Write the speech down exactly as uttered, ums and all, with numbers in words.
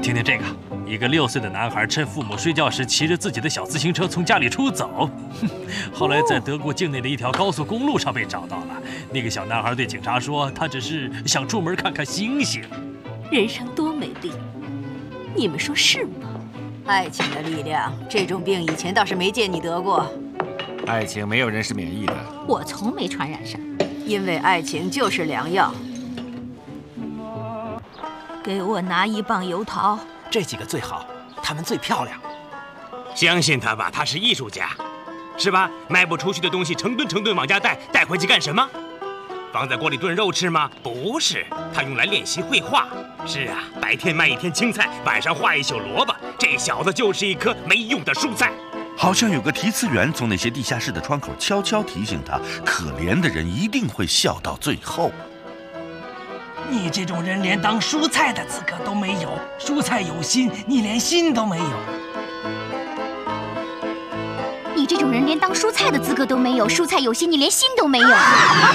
听听这个。 一个六岁的男孩趁父母睡觉时，骑着自己的小自行车从家里出走，后来在德国境内的一条高速公路上被找到了。那个小男孩对警察说，他只是想出门看看星星。 人生多美丽，你们说是吗？ 爱情的力量，这种病以前倒是没见你得过。 爱情没有人是免疫的， 我从没传染上， 因为爱情就是良药。 给我拿一磅油桃。 这几个最好，她们最漂亮。 相信他吧，他是艺术家，是吧？卖不出去的东西成吨成吨往家带，带回去干什么？放在锅里炖肉吃吗？不是，他用来练习绘画。是啊，白天卖一天青菜，晚上画一宿萝卜。这小子就是一颗没用的蔬菜。 好像有个提词员从那些地下室的窗口悄悄提醒他：可怜的人一定会笑到最后。 你这种人连当蔬菜的资格都没有，蔬菜有心，你连心都没有。 你这种人连当蔬菜的资格都没有，蔬菜有心，你连心都没有。